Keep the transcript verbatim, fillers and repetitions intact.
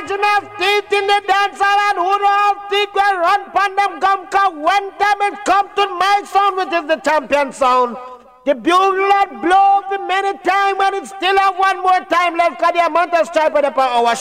original teeth in the dance hall and who know how teeth will run pan them gum cause when time it come to my sound which is the champion sound. The bugle had blown for many times and it still have one more time left cause the amount of stripe of the power.